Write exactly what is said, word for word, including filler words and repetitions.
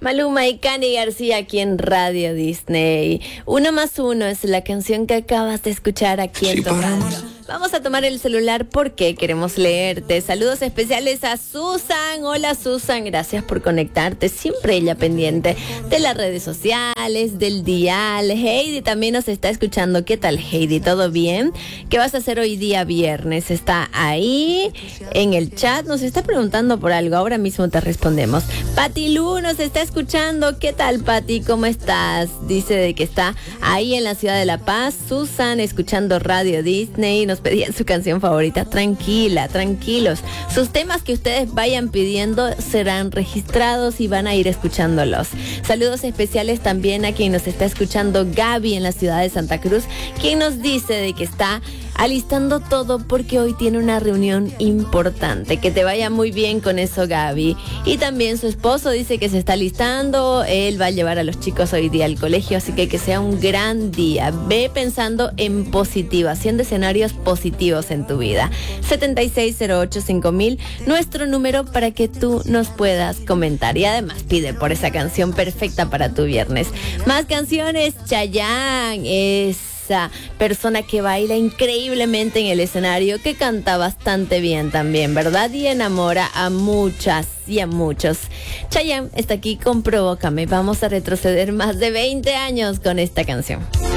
Maluma y Cani García aquí en Radio Disney. Uno más uno es la canción que acabas de escuchar aquí en tu radio. Vamos a tomar el celular porque queremos leerte. Saludos especiales a Susan. Hola Susan, gracias por conectarte. Siempre ella pendiente de las redes sociales, del dial. Heidi también nos está escuchando. ¿Qué tal, Heidi? ¿Todo bien? ¿Qué vas a hacer hoy día viernes? Está ahí en el chat. Nos está preguntando por algo. Ahora mismo te respondemos. Pati Lu nos está escuchando. ¿Qué tal, Pati? ¿Cómo estás? Dice de que está ahí en la ciudad de La Paz. Susan escuchando Radio Disney. Nos pedían su canción favorita. Tranquila, tranquilos. Sus temas que ustedes vayan pidiendo serán registrados y van a ir escuchándolos. Saludos especiales también a quien nos está escuchando, Gaby en la ciudad de Santa Cruz, quien nos dice de que está alistando todo porque hoy tiene una reunión importante. Que te vaya muy bien con eso, Gaby. Y también su esposo dice que se está alistando. Él va a llevar a los chicos hoy día al colegio, así que que sea un gran día. Ve pensando en positivo, haciendo escenarios positivos en tu vida. siete seis cero ocho cinco mil, nuestro número para que tú nos puedas comentar. Y además pide por esa canción perfecta para tu viernes. Más canciones. Chayanne es esa persona que baila increíblemente en el escenario, que canta bastante bien también, ¿verdad? Y enamora a muchas y a muchos. Chayanne está aquí con Provócame. Vamos a retroceder más de veinte años con esta canción.